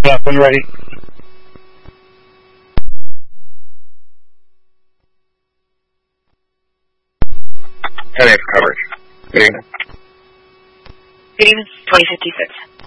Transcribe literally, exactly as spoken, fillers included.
Jeff, when you're ready. ten X coverage. Good evening. Good evening, twenty fifty-six.